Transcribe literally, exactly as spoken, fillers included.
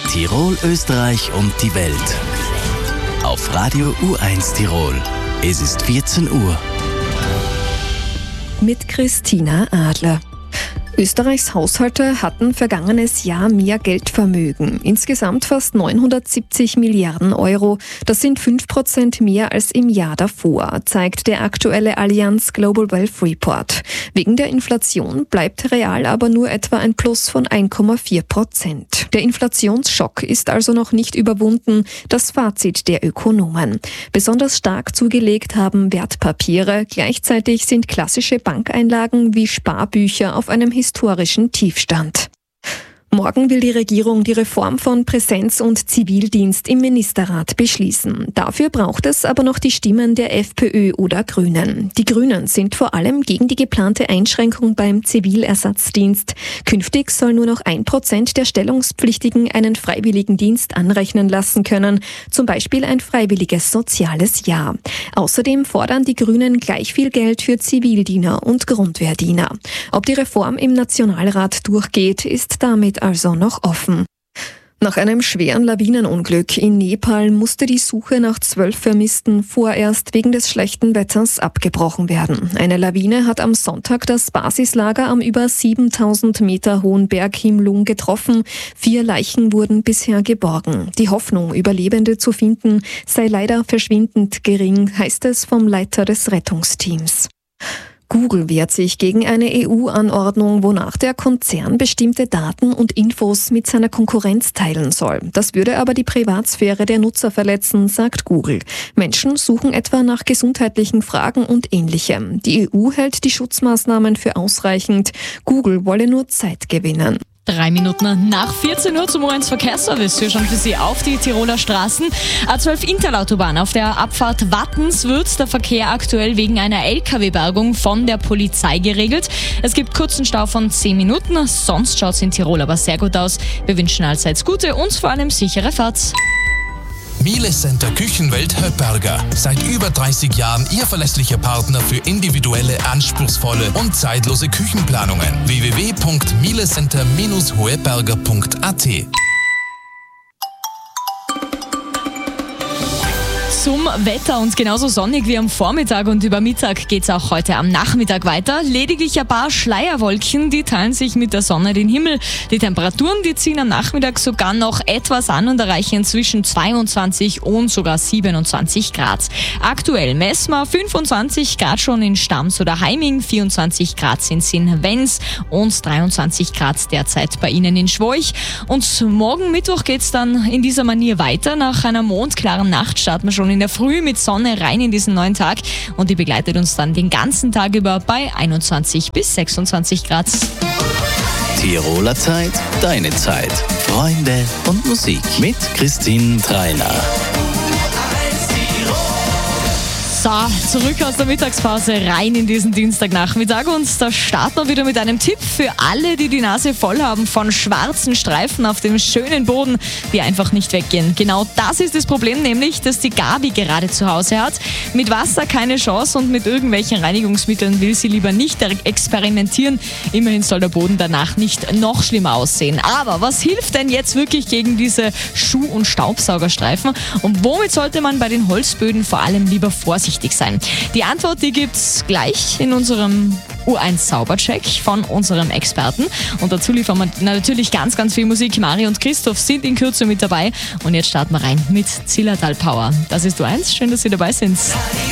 Tirol, Österreich und die Welt. Auf Radio U eins Tirol. Es ist vierzehn Uhr. Mit Christina Adler. Österreichs Haushalte hatten vergangenes Jahr mehr Geldvermögen. Insgesamt fast neunhundertsiebzig Milliarden Euro. Das sind fünf Prozent mehr als im Jahr davor, zeigt der aktuelle Allianz Global Wealth Report. Wegen der Inflation bleibt real aber nur etwa ein Plus von eins Komma vier Prozent. Der Inflationsschock ist also noch nicht überwunden, das Fazit der Ökonomen. Besonders stark zugelegt haben Wertpapiere. Gleichzeitig sind klassische Bankeinlagen wie Sparbücher auf einem historischen Tiefstand. Morgen will die Regierung die Reform von Präsenz- und Zivildienst im Ministerrat beschließen. Dafür braucht es aber noch die Stimmen der FPÖ oder Grünen. Die Grünen sind vor allem gegen die geplante Einschränkung beim Zivilersatzdienst. Künftig soll nur noch ein Prozent der Stellungspflichtigen einen freiwilligen Dienst anrechnen lassen können, zum Beispiel ein freiwilliges soziales Jahr. Außerdem fordern die Grünen gleich viel Geld für Zivildiener und Grundwehrdiener. Ob die Reform im Nationalrat durchgeht, ist damit also noch offen. Nach einem schweren Lawinenunglück in Nepal musste die Suche nach zwölf Vermissten vorerst wegen des schlechten Wetters abgebrochen werden. Eine Lawine hat am Sonntag das Basislager am über siebentausend Meter hohen Berg Himlung getroffen. Vier Leichen wurden bisher geborgen. Die Hoffnung, Überlebende zu finden, sei leider verschwindend gering, heißt es vom Leiter des Rettungsteams. Google wehrt sich gegen eine E U-Anordnung, wonach der Konzern bestimmte Daten und Infos mit seiner Konkurrenz teilen soll. Das würde aber die Privatsphäre der Nutzer verletzen, sagt Google. Menschen suchen etwa nach gesundheitlichen Fragen und Ähnlichem. Die E U hält die Schutzmaßnahmen für ausreichend. Google wolle nur Zeit gewinnen. Drei Minuten nach vierzehn Uhr zum U eins Verkehrsservice. Wir schauen für Sie auf die Tiroler Straßen. A zwölf Interlautobahn. Auf der Abfahrt Wattens wird der Verkehr aktuell wegen einer L K W-Bergung von der Polizei geregelt. Es gibt kurzen Stau von zehn Minuten. Sonst schaut es in Tirol aber sehr gut aus. Wir wünschen allseits gute und vor allem sichere Fahrt. Miele Center Küchenwelt Höpperger. Seit über dreißig Jahren Ihr verlässlicher Partner für individuelle, anspruchsvolle und zeitlose Küchenplanungen. w w w punkt mielecenter Bindestrich hoeberger punkt a t. Zum Wetter und genauso sonnig wie am Vormittag und über Mittag geht's auch heute am Nachmittag weiter. Lediglich ein paar Schleierwolken, die teilen sich mit der Sonne den Himmel. Die Temperaturen, die ziehen am Nachmittag sogar noch etwas an und erreichen zwischen zweiundzwanzig und sogar siebenundzwanzig Grad. Aktuell messen wir fünfundzwanzig Grad schon in Stams oder Heiming, vierundzwanzig Grad sind es in Wenz und dreiundzwanzig Grad derzeit bei Ihnen in Schwoich. Und morgen Mittwoch geht's dann in dieser Manier weiter. Nach einer mondklaren Nacht starten wir schon in der Früh mit Sonne rein in diesen neuen Tag und die begleitet uns dann den ganzen Tag über bei einundzwanzig bis sechsundzwanzig Grad. Tiroler Zeit, deine Zeit. Freunde und Musik mit Christine Treiner. So, zurück aus der Mittagspause rein in diesen Dienstagnachmittag und da starten wir wieder mit einem Tipp für alle, die die Nase voll haben von schwarzen Streifen auf dem schönen Boden, die einfach nicht weggehen. Genau das ist das Problem, nämlich, dass die Gabi gerade zu Hause hat. Mit Wasser keine Chance und mit irgendwelchen Reinigungsmitteln will sie lieber nicht experimentieren. Immerhin soll der Boden danach nicht noch schlimmer aussehen. Aber was hilft denn jetzt wirklich gegen diese Schuh- und Staubsaugerstreifen und womit sollte man bei den Holzböden vor allem lieber vorsichtig sein? Die Antwort, die gibt's gleich in unserem U eins Saubercheck von unserem Experten. Und dazu liefern wir natürlich ganz, ganz viel Musik. Mari und Christoph sind in Kürze mit dabei. Und jetzt starten wir rein mit Zillertal Power. Das ist U eins. Schön, dass Sie dabei sind.